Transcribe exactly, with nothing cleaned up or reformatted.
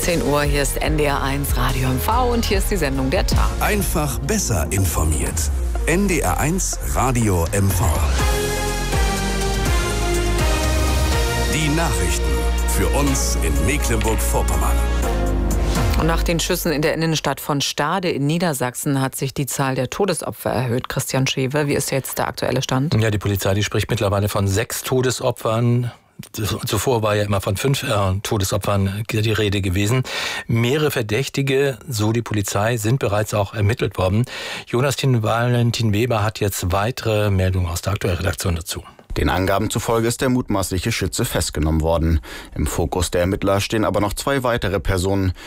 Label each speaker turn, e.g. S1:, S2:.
S1: zehn Uhr, hier ist N D R eins Radio M V und hier ist die Sendung Der Tag.
S2: Einfach besser informiert. N D R eins Radio M V. Die Nachrichten für uns in Mecklenburg-Vorpommern.
S1: Und nach den Schüssen in der Innenstadt von Stade in Niedersachsen hat sich die Zahl der Todesopfer erhöht. Christian Schewe, wie ist jetzt der aktuelle Stand?
S3: Ja, die Polizei, die spricht mittlerweile von sechs Todesopfern. Zuvor war ja immer von fünf äh, Todesopfern die Rede gewesen. Mehrere Verdächtige, so die Polizei, sind bereits auch ermittelt worden. Jonas Valentin Weber hat jetzt weitere Meldungen aus der aktuellen Redaktion dazu.
S4: Den Angaben zufolge ist der mutmaßliche Schütze festgenommen worden. Im Fokus der Ermittler stehen aber noch zwei weitere Personen.